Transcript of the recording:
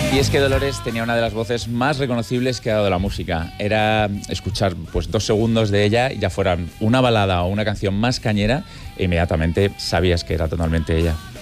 Y es que Dolores tenía una de las voces más reconocibles que ha dado la música. Era escuchar pues 2 segundos de ella, y ya fueran una balada o una canción más cañera, e inmediatamente sabías que era totalmente ella.